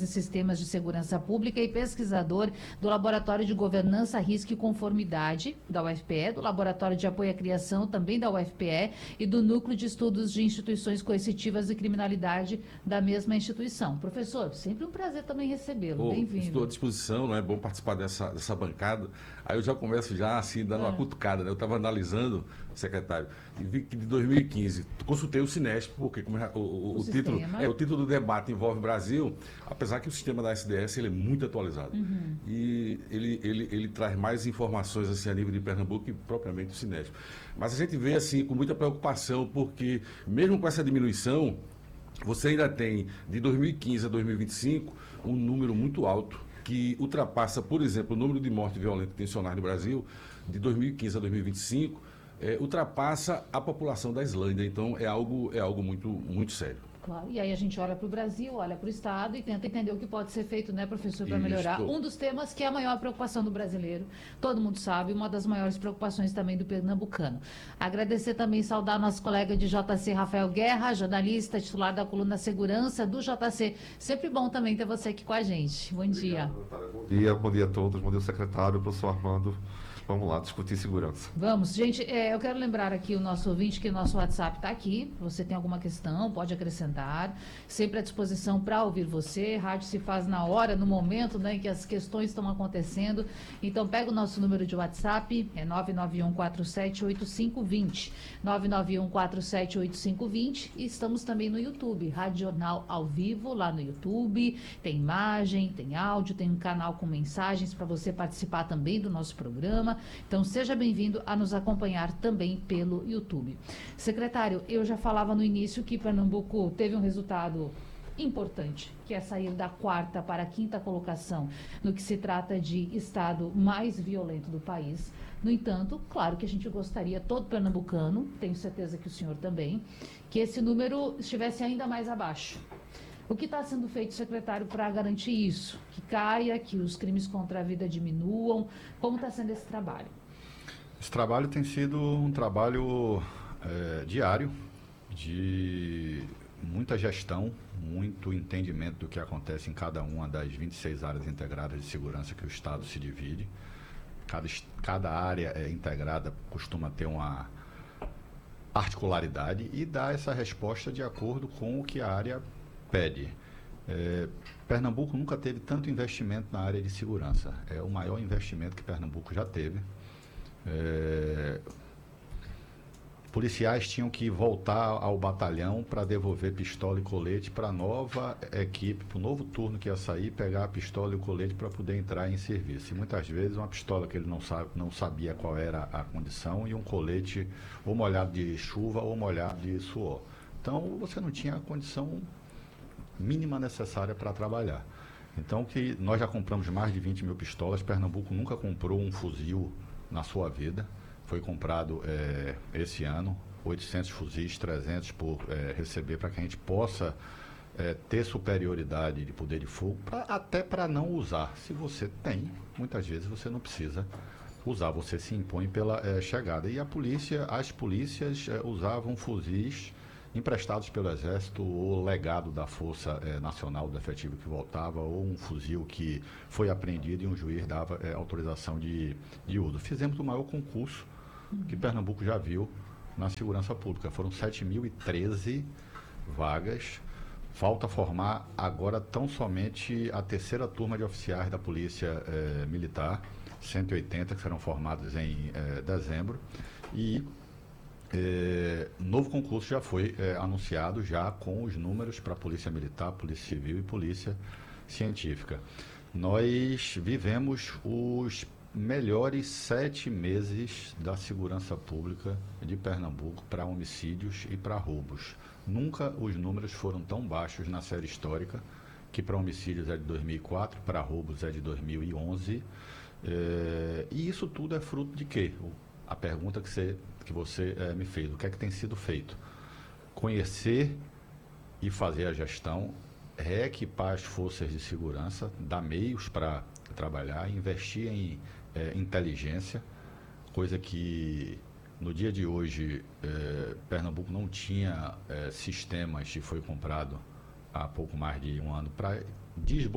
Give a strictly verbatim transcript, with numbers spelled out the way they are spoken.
e Sistemas de Segurança Pública e pesquisador do Laboratório de Governança, Risco e Conformidade da U F P E, do Laboratório de Apoio à Criação, também da U F P E, e do Núcleo de Estudos de Instituições Coercitivas e Criminalidade da mesma instituição. Professor, sempre um prazer também recebê-lo. Oh, Bem-vindo. Estou à disposição, não é bom participar dessa, dessa bancada. Aí eu já começo já assim, dando É. uma cutucada, né? Eu estava analisando, secretário, e vi que de dois mil e quinze, consultei o Cinesp, porque como é, o, o, O o título, sistema. é, o título do debate envolve o Brasil, apesar que o sistema da S D S ele é muito atualizado. Uhum. E ele, ele, ele traz mais informações assim, a nível de Pernambuco que propriamente o Cinesp. Mas a gente vê assim, com muita preocupação, porque mesmo com essa diminuição, você ainda tem, de dois mil e quinze a dois mil e vinte e cinco, um número muito alto, que ultrapassa, por exemplo, o número de mortes violentas intencionais no Brasil, de dois mil e quinze a dois mil e vinte e cinco, é, ultrapassa a população da Islândia. Então, é algo, é algo muito, muito sério. Claro, e aí a gente olha para o Brasil, olha para o Estado e tenta entender o que pode ser feito, né, professor, para Isso. melhorar. Um dos temas que é a maior preocupação do brasileiro, todo mundo sabe, uma das maiores preocupações também do pernambucano. Agradecer também e saudar nosso colega de J C, Rafael Guerra, jornalista, titular da coluna Segurança do J C. Sempre bom também ter você aqui com a gente. Bom dia. Bom dia, bom dia a todos, bom dia ao secretário, professor Armando. Vamos lá, discutir segurança. Vamos, gente, é, eu quero lembrar aqui o nosso ouvinte que o nosso WhatsApp está aqui. Você tem alguma questão, pode acrescentar. Sempre à disposição para ouvir você. Rádio se faz na hora, no momento, né, em que as questões estão acontecendo. Então, pega o nosso número de WhatsApp, é nove nove um quatro sete oito cinco dois zero. nove nove um quatro sete oito cinco dois zero. E estamos também no YouTube, Rádio Jornal ao vivo, lá no YouTube. Tem imagem, tem áudio, tem um canal com mensagens para você participar também do nosso programa. Então, seja bem-vindo a nos acompanhar também pelo YouTube. Secretário, eu já falava no início que Pernambuco teve um resultado importante, que é sair da quarta para a quinta colocação no que se trata de estado mais violento do país. No entanto, claro que a gente gostaria, todo pernambucano, tenho certeza que o senhor também, que esse número estivesse ainda mais abaixo. O que está sendo feito, secretário, para garantir isso? Que caia, que os crimes contra a vida diminuam? Como está sendo esse trabalho? Esse trabalho tem sido um trabalho é, diário, de muita gestão, muito entendimento do que acontece em cada uma das vinte e seis áreas integradas de segurança que o Estado se divide. Cada, cada área é integrada costuma ter uma particularidade e dá essa resposta de acordo com o que a área pede. É, Pernambuco nunca teve tanto investimento na área de segurança. É o maior investimento que Pernambuco já teve. É, policiais tinham que voltar ao batalhão para devolver pistola e colete para a nova equipe, para o novo turno que ia sair, pegar a pistola e o colete para poder entrar em serviço. E muitas vezes uma pistola que ele não, sabe, não sabia qual era a condição e um colete ou molhado de chuva ou molhado de suor. Então você não tinha a condição mínima necessária para trabalhar. Então, que nós já compramos mais de vinte mil pistolas. Pernambuco nunca comprou um fuzil na sua vida. Foi comprado é, esse ano oitocentos fuzis, trezentos por é, receber, para que a gente possa é, ter superioridade de poder de fogo, pra, até para não usar. Se você tem, muitas vezes você não precisa usar, você se impõe pela é, chegada. E a polícia, as polícias é, usavam fuzis emprestados pelo Exército, ou legado da Força eh, Nacional do Efetivo que voltava, ou um fuzil que foi apreendido e um juiz dava eh, autorização de, de uso. Fizemos o maior concurso que Pernambuco já viu na segurança pública. Foram sete mil e treze vagas. Falta formar agora tão somente a terceira turma de oficiais da Polícia eh, Militar, cento e oitenta que serão formados em eh, dezembro. E É, novo concurso já foi é, anunciado, já com os números para a Polícia Militar, Polícia Civil e Polícia Científica. Nós vivemos os melhores sete meses da segurança pública de Pernambuco para homicídios e para roubos. Nunca os números foram tão baixos na série histórica, que para homicídios é de dois mil e quatro, para roubos é de dois mil e onze. É, e isso tudo é fruto de quê? A pergunta que você, que você é, me fez, o que é que tem sido feito? Conhecer e fazer a gestão, reequipar as forças de segurança, dar meios para trabalhar, investir em é, inteligência, coisa que no dia de hoje é, Pernambuco não tinha é, sistemas, que foi comprado há pouco mais de um ano, para desbloquear